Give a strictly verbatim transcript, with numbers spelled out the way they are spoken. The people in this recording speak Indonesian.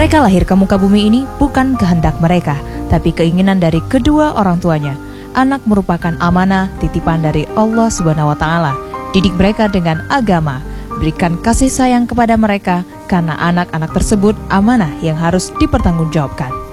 Mereka lahir ke muka bumi ini bukan kehendak mereka, tapi keinginan dari kedua orang tuanya. Anak merupakan amanah titipan dari Allah Subhanahu wa Ta'ala. Didik mereka dengan agama, berikan kasih sayang kepada mereka, karena anak-anak tersebut amanah yang harus dipertanggungjawabkan.